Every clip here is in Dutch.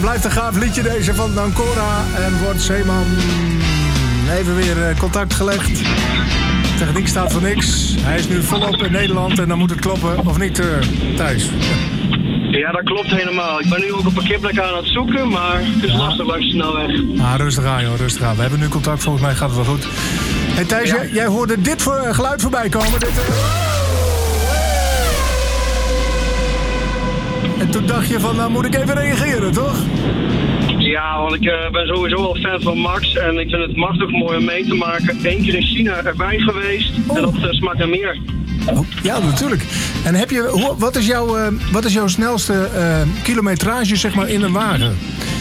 blijft een gaaf liedje deze van Ancora. En wordt Zeeman even weer contact gelegd. Techniek staat voor niks. Hij is nu volop in Nederland en dan moet het kloppen. Of niet, Thijs? Ja, dat klopt helemaal. Ik ben nu ook een parkeerplek aan het zoeken, maar het is lastig langs de snelweg. Rustig aan, joh, rustig aan. We hebben nu contact, volgens mij gaat het wel goed. Hey Thijs, jij hoorde dit geluid voorbij komen. En toen dacht je van, nou moet ik even reageren, toch? Ja, want ik ben sowieso al fan van Max en ik vind het machtig mooi om mee te maken. 1 keer in China erbij geweest en dat smaakt naar meer. Oh, ja, natuurlijk. En wat is jouw snelste kilometrage, zeg maar, in een wagen?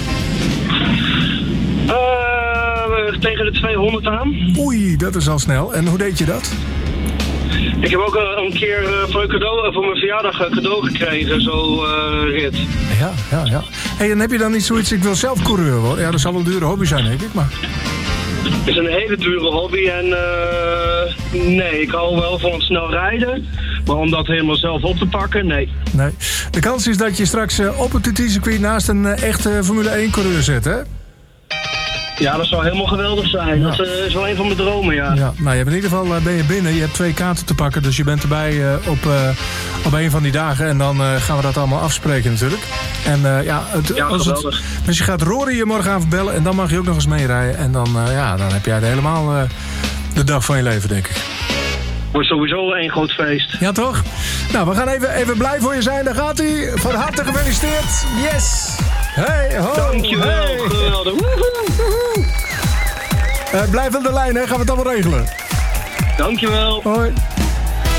Tegen de 200 aan. Oei, dat is al snel. En hoe deed je dat? Ik heb ook een keer voor mijn verjaardag een cadeau gekregen, zo rit. Ja. Hey, en heb je dan niet zoiets, ik wil zelf coureur worden? Ja, dat zal wel een dure hobby zijn, denk ik, maar... Het is een hele dure hobby en nee, ik hou wel van het snel rijden. Maar om dat helemaal zelf op te pakken, nee. De kans is dat je straks op het TT-circuit naast een echte Formule 1 coureur zit, hè? Ja, dat zou helemaal geweldig zijn. Ja. Dat is wel een van mijn dromen, ja. Nou, je hebt in ieder geval ben je binnen. Je hebt 2 kaarten te pakken, dus je bent erbij op een van die dagen. En dan gaan we dat allemaal afspreken natuurlijk. En geweldig. Dus je gaat Rory je morgenavond bellen en dan mag je ook nog eens meerijden. En dan heb jij helemaal de dag van je leven, denk ik. Wordt sowieso een groot feest. Ja, toch? Nou, we gaan even blij voor je zijn. Daar gaat hij. Van harte gefeliciteerd. Yes! Hey, ho! Dankjewel, hey. geweldig. Blijf op de lijn, hè? Gaan we het allemaal regelen. Dankjewel. Hoi.